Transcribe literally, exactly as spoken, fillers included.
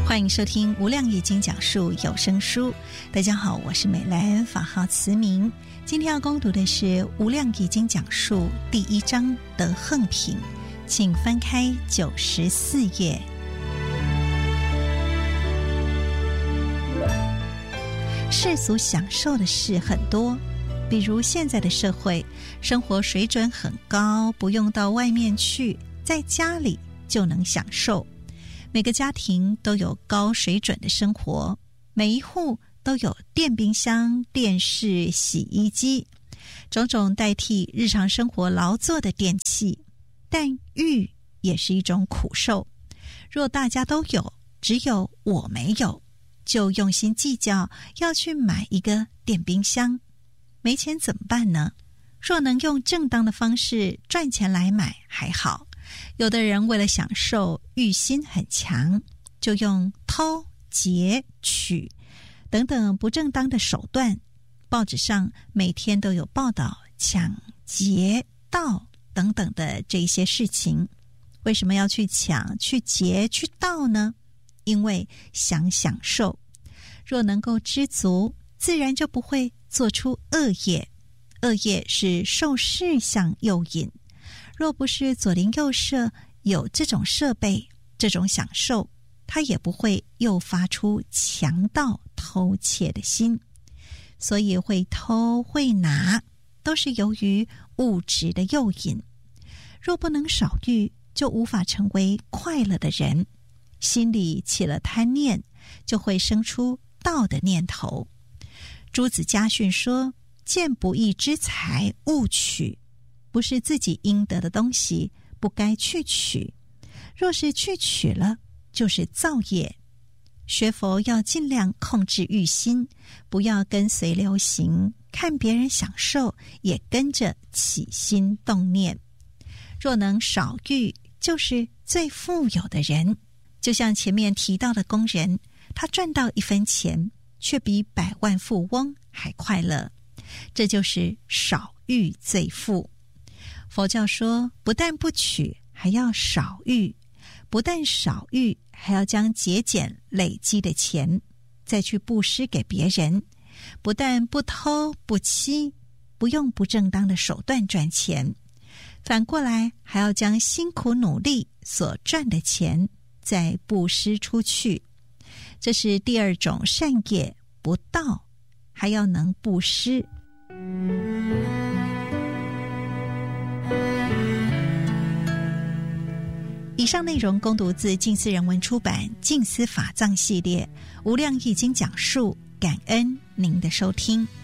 欢迎收听无量易经讲述有声书。大家好，我是美兰，法号慈明。今天要攻读的是无量易经讲述第一章德横品，请翻开九十四页。世俗享受的事很多，比如现在的社会生活水准很高，不用到外面去，在家里就能享受。每个家庭都有高水准的生活，每一户都有电冰箱、电视、洗衣机，种种代替日常生活劳作的电器。但欲也是一种苦受，若大家都有，只有我没有，就用心计较要去买一个电冰箱。没钱怎么办呢？若能用正当的方式赚钱来买还好，有的人为了享受，欲心很强，就用偷、劫、取等等不正当的手段。报纸上每天都有报道抢、劫、盗等等的这些事情。为什么要去抢、去劫、去盗呢？因为想享受。若能够知足，自然就不会做出恶业。恶业是受事项诱引，若不是左邻右舍有这种设备、这种享受，他也不会诱发出强盗偷窃的心。所以会偷会拿，都是由于物质的诱引。若不能少欲，就无法成为快乐的人。心里起了贪念，就会生出盗的念头。朱子家训说：见不义之财勿取，不是自己应得的东西，不该去取。若是去取了，就是造业。学佛要尽量控制欲心，不要跟随流行，看别人享受也跟着起心动念。若能少欲，就是最富有的人。就像前面提到的工人，他赚到一分钱，却比百万富翁还快乐。这就是少欲最富。佛教说，不但不取，还要少欲；不但少欲，还要将节俭累积的钱再去布施给别人。不但不偷不欺，不用不正当的手段赚钱，反过来还要将辛苦努力所赚的钱再布施出去。这是第二种善业，不盗，还要能布施。以上内容恭读自净思人文出版《净思法藏》系列《无量易经》讲述，感恩您的收听。